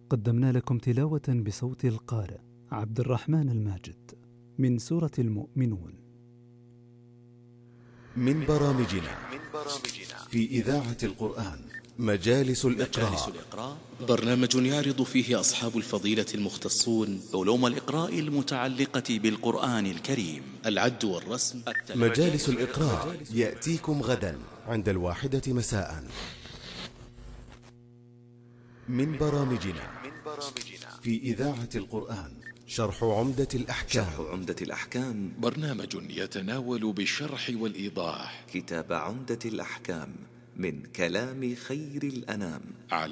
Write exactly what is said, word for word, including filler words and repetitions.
قدمنا لكم تلاوة بصوت القارئ عبد الرحمن الماجد من سورة المؤمنون من برامجنا في إذاعة القرآن مجالس الإقراء، برنامج يعرض فيه أصحاب الفضيلة المختصون علوم الإقراء المتعلقة بالقرآن الكريم، العد والرسم. مجالس الإقراء يأتيكم غدا عند الواحدة مساء. من برامجنا في إذاعة القرآن شرح عمدة الأحكام. شرح عمدة الأحكام برنامج يتناول بالشرح والإيضاح كتاب عمدة الأحكام من كلام خير الأنام.